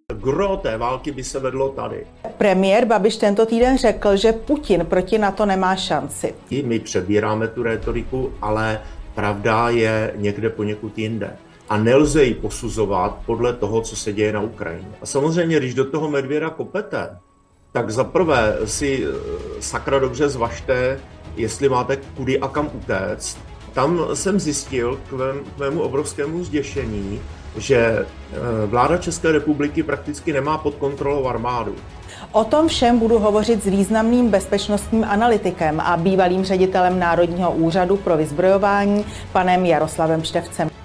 Gro té války by se vedlo tady. Premiér Babiš tento týden řekl, že Putin proti NATO nemá šanci. I my přebíráme tu rétoriku, ale pravda je někde poněkud jinde. A nelze ji posuzovat podle toho, co se děje na Ukrajině. A samozřejmě, když do toho medvěda kopete, tak zaprvé si sakra dobře zvažte, jestli máte kudy a kam utéct. Tam jsem zjistil k mému obrovskému zděšení, že vláda České republiky prakticky nemá pod kontrolou armádu. O tom všem budu hovořit s významným bezpečnostním analytikem a bývalým ředitelem Národního úřadu pro vyzbrojování, panem Jaroslavem Števcem.